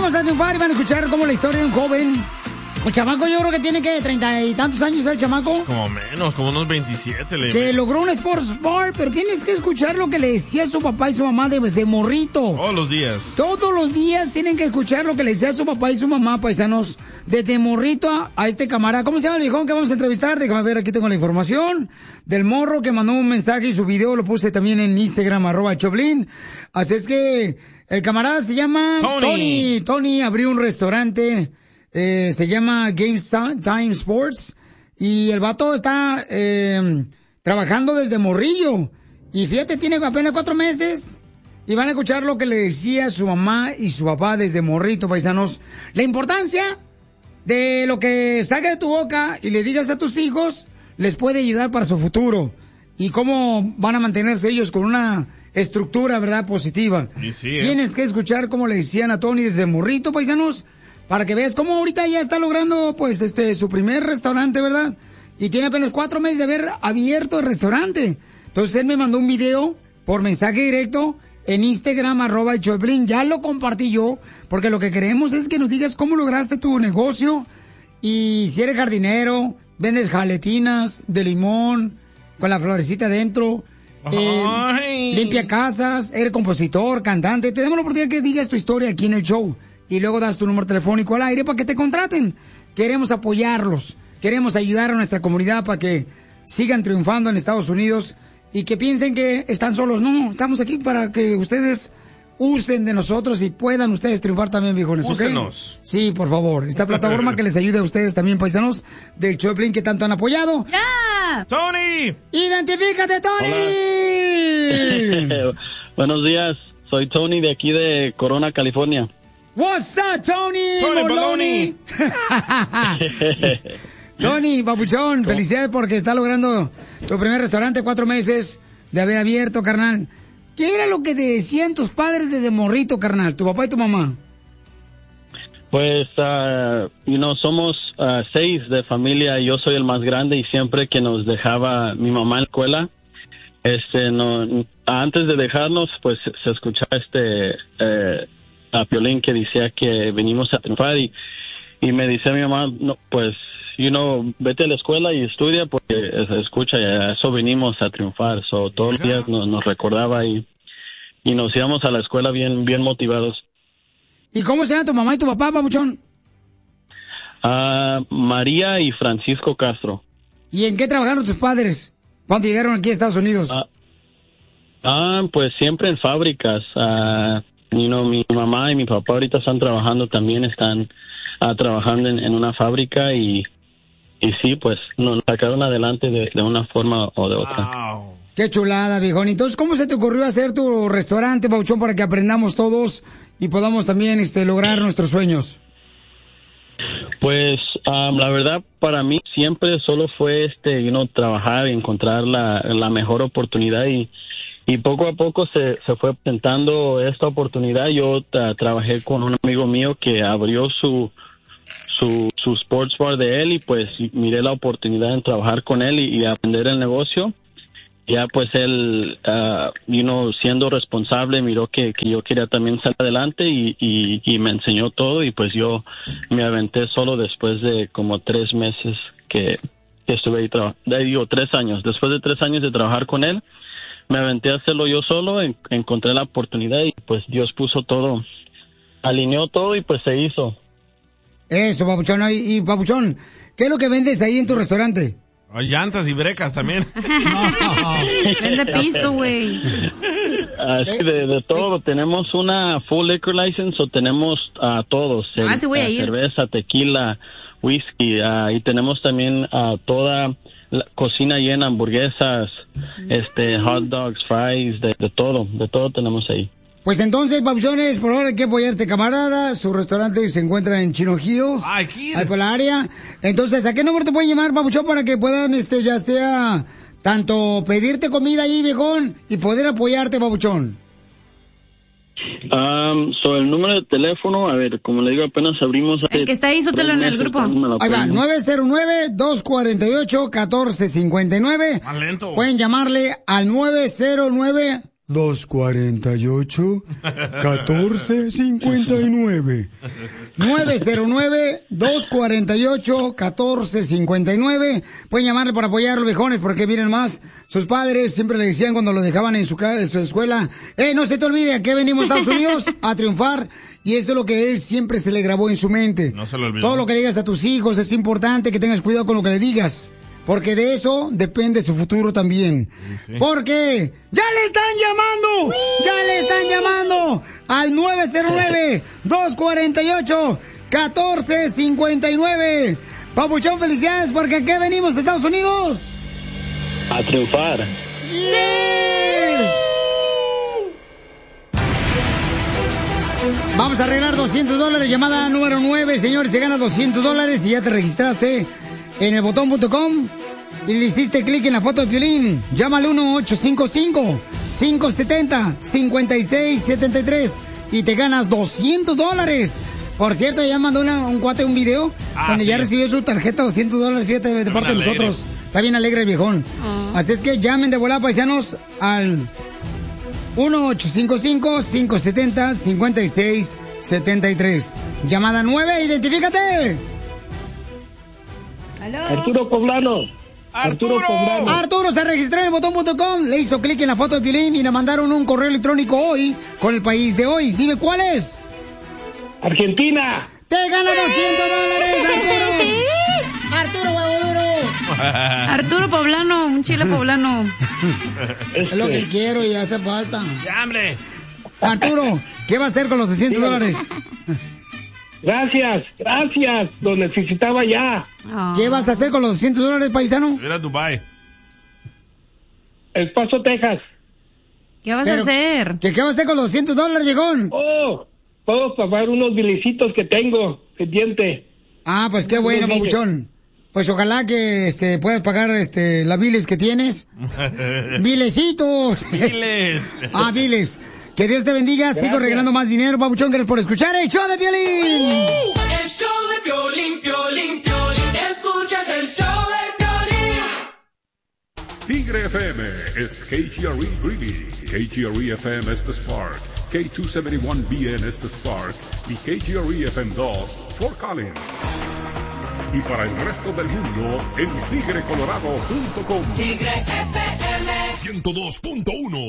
vamos a triunfar y van a escuchar como la historia de un joven. El chamaco yo creo que tiene que 30 y tantos años el chamaco. Como menos, como unos 27. Que logró un sports bar, pero tienes que escuchar lo que le decía su papá y su mamá desde morrito. Todos los días. Todos los días tienen que escuchar lo que le decía su papá y su mamá, paisanos. Desde morrito a este camarada. ¿Cómo se llama el viejón que vamos a entrevistar? Déjame ver, aquí tengo la información. Del morro que mandó un mensaje y su video lo puse también en Instagram, @Choplin. Así es que el camarada se llama Tony. Tony abrió un restaurante. Se llama Game Time Sports y el vato está trabajando desde morrillo y fíjate, tiene apenas 4 meses y van a escuchar lo que le decía su mamá y su papá desde morrito, paisanos. La importancia de lo que salga de tu boca y le digas a tus hijos les puede ayudar para su futuro y cómo van a mantenerse ellos con una estructura, ¿verdad?, positiva. Y sí, Tienes que escuchar cómo le decían a Tony desde morrito, paisanos, para que veas cómo ahorita ya está logrando, pues, su primer restaurante, ¿verdad? Y tiene apenas 4 meses de haber abierto el restaurante. Entonces, él me mandó un video por mensaje directo en Instagram, @Choplin. Ya lo compartí yo, porque lo que queremos es que nos digas cómo lograste tu negocio. Y si eres jardinero, vendes jaletinas de limón, con la florecita adentro, limpia casas, eres compositor, cantante. Te damos la oportunidad que digas tu historia aquí en el show. Y luego das tu número telefónico al aire para que te contraten. Queremos apoyarlos. Queremos ayudar a nuestra comunidad para que sigan triunfando en Estados Unidos y que piensen que están solos. No, estamos aquí para que ustedes usen de nosotros y puedan ustedes triunfar también, viejones. Úsenos. Sí, por favor. Esta plataforma que les ayude a ustedes también, paisanos, del Choplin que tanto han apoyado. ¡Ya! ¡Tony! ¡Identifícate, Tony! Buenos días. Soy Tony de aquí de Corona, California. What's up, Tony Moloney? Tony, papuchón, felicidades porque está logrando tu primer restaurante, 4 meses de haber abierto, carnal. ¿Qué era lo que te decían tus padres desde morrito, carnal, tu papá y tu mamá? Pues, somos 6 de familia y yo soy el más grande y siempre que nos dejaba mi mamá en la escuela, antes de dejarnos, pues se escuchaba a Piolín que decía que venimos a triunfar y me dice mi mamá, no, pues, vete a la escuela y estudia porque escucha, a eso venimos a triunfar. Todos los días nos recordaba y nos íbamos a la escuela bien motivados. ¿Y cómo se llaman tu mamá y tu papá, papuchón? María y Francisco Castro. ¿Y en qué trabajaron tus padres cuando llegaron aquí a Estados Unidos? Pues siempre en fábricas. Mi mamá y mi papá ahorita están trabajando también, están trabajando en una fábrica y sí, pues nos sacaron adelante de una forma o de otra. Wow. Qué chulada, viejón. Entonces, ¿cómo se te ocurrió hacer tu restaurante, papuchón, para que aprendamos todos y podamos también lograr nuestros sueños? Pues la verdad para mí siempre solo fue trabajar y encontrar la mejor oportunidad y poco a poco se fue presentando esta oportunidad. Yo trabajé con un amigo mío que abrió su sports bar de él y pues miré la oportunidad en trabajar con él y aprender el negocio. Ya pues él, siendo responsable, miró que yo quería también salir adelante y me enseñó todo y pues yo me aventé solo después de como 3 meses que estuve ahí, 3 años. Después de 3 años de trabajar con él, me aventé a hacerlo yo solo, encontré la oportunidad y pues Dios puso todo, alineó todo y pues se hizo. Eso, papuchón. Y papuchón, ¿qué es lo que vendes ahí en tu restaurante? Llantas y brecas también. Vende pisto, güey. Así de todo. Tenemos una full liquor license o tenemos todos. Sí voy a ir. Cerveza, tequila, whisky. Y tenemos también toda la cocina llena, hamburguesas, hot dogs, fries, de todo tenemos ahí. Pues entonces, papuchones, por ahora hay que apoyarte, camarada. Su restaurante se encuentra en Chino Hills, ahí por la área. Entonces, ¿a qué número te pueden llamar, papuchón, para que puedan, ya sea, tanto pedirte comida ahí, viejón, y poder apoyarte, papuchón? El número de teléfono, a ver, como le digo, apenas abrimos. El que está ahí, sótelo en el grupo. Ahí va, 909-248-1459. Más lento. Pueden llamarle al 909 909-248-1459. 909-248-1459. Pueden llamarle para apoyar a los viejones, porque miren más, sus padres siempre le decían cuando lo dejaban en su escuela, no se te olvide, ¿a qué venimos a Estados Unidos? A triunfar. Y eso es lo que él siempre se le grabó en su mente. No se lo olvidó. Todo lo que le digas a tus hijos es importante que tengas cuidado con lo que le digas. Porque de eso depende su futuro también. Sí. Porque ¡ya le están llamando! ¡Ya le están llamando! Al 909-248-1459. Papuchón, felicidades, porque aquí venimos a Estados Unidos A triunfar. ¡Yes! Vamos a arreglar $200. Llamada número 9, señores. Se gana $200 y ya te registraste en el botón.com y le hiciste clic en la foto de Piolín. Llámale 1-855-570-5673 y te ganas $200. Por cierto, ya mandó un cuate un video donde ya recibió su tarjeta $200, fíjate, de parte de nosotros. Está bien alegre el viejón. Así es que llamen de volada, paisanos, al 1-855-570-5673. Llamada 9, identifícate. Arturo Poblano. Arturo se registró en el botón.com, le hizo clic en la foto de Piolín y le mandaron un correo electrónico hoy con el país de hoy. Dime cuál es. Argentina. ¡Te gana $200, Arturo! ¡Arturo, huevo duro! Arturo Poblano, un chile poblano. Es lo que quiero y hace falta. ¡Ya, hombre! Arturo, ¿qué va a hacer con los $200? Gracias. Lo necesitaba ya. ¿Qué vas a hacer con los $200, paisano? Ir a Dubai. El Paso, Texas. ¿Qué vas a hacer? ¿Qué vas a hacer con los $200, viejón? Puedo pagar unos bilicitos que tengo pendiente. Ah, pues qué bueno, papuchón. Pues ojalá que puedas pagar las biles que tienes. ¡Bilecitos! ¡Biles! Biles. Que Dios te bendiga. Gracias. Sigo regalando más dinero, papuchón. Gracias por escuchar el show de Piolín. El show de Piolín, Piolín, Piolín. Escuchas el show de Piolín. Tigre FM es KGRE Greeley. KGRE FM es The Spark. K271BN es The Spark. Y KGRE FM 2, Fort Collins. Y para el resto del mundo, en tigrecolorado.com. Tigre FM 102.1